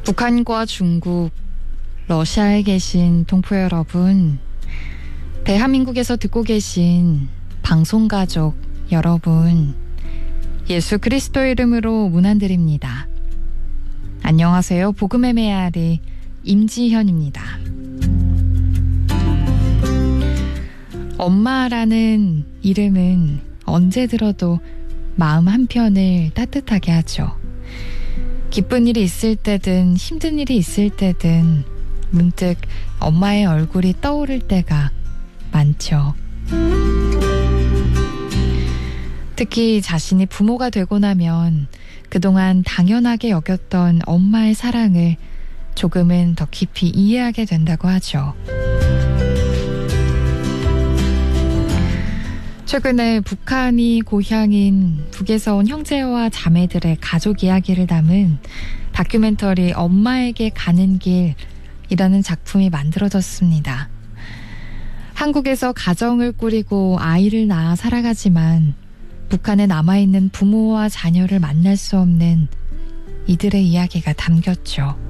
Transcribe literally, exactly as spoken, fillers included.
북한과 중국, 러시아에 계신 동포 여러분, 대한민국에서 듣고 계신 방송가족 여러분, 예수 그리스도 이름으로 문안드립니다. 안녕하세요. 복음의 메아리 임지현입니다. 엄마라는 이름은 언제 들어도 마음 한편을 따뜻하게 하죠. 기쁜 일이 있을 때든 힘든 일이 있을 때든 문득 엄마의 얼굴이 떠오를 때가 많죠. 특히 자신이 부모가 되고 나면 그동안 당연하게 여겼던 엄마의 사랑을 조금은 더 깊이 이해하게 된다고 하죠. 최근에 북한이 고향인 북에서 온 형제와 자매들의 가족 이야기를 담은 다큐멘터리 엄마에게 가는 길이라는 작품이 만들어졌습니다. 한국에서 가정을 꾸리고 아이를 낳아 살아가지만 북한에 남아있는 부모와 자녀를 만날 수 없는 이들의 이야기가 담겼죠.